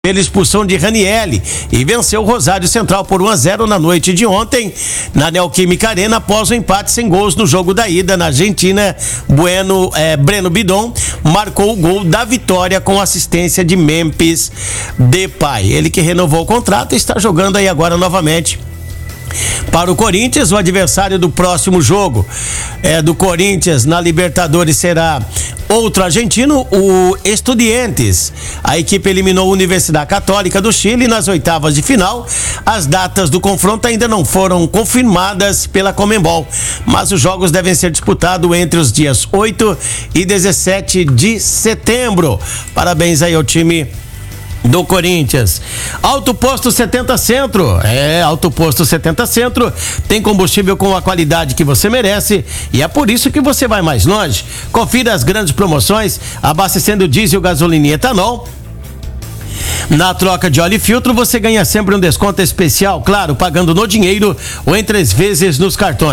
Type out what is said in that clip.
Pela expulsão de Ranielli e venceu o Rosário Central por 1-0 na noite de ontem na Neoquímica Arena após o empate sem gols no jogo da ida na Argentina. Breno Bidon marcou o gol da vitória com assistência de Memphis Depay. Ele que renovou o contrato e está jogando aí agora novamente para o Corinthians. O adversário do próximo jogo do Corinthians na Libertadores será outro argentino, o Estudiantes. A equipe eliminou a Universidade Católica do Chile nas oitavas de final. As datas do confronto ainda não foram confirmadas pela Conmebol, mas os jogos devem ser disputados entre os dias 8 e 17 de setembro. Parabéns aí ao time do Corinthians. Auto Posto 70 Centro. Auto Posto 70 Centro tem combustível com a qualidade que você merece e é por isso que você vai mais longe. Confira as grandes promoções abastecendo diesel, gasolina e etanol. Na troca de óleo e filtro você ganha sempre um desconto especial, claro, pagando no dinheiro ou em 3 vezes nos cartões.